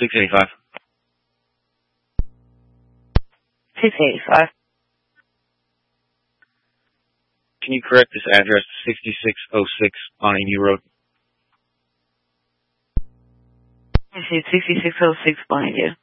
685. 685. Can you correct this address to 6606 Bonnie Road? I see 6606 Bonnie View.